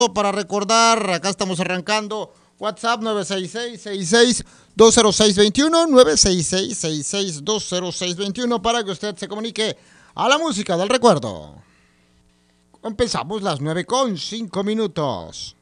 para recordar, acá estamos arrancando. WhatsApp 966-66-20621, 966-66-20621 para que usted se comunique a la música del recuerdo. Empezamos las 9:05.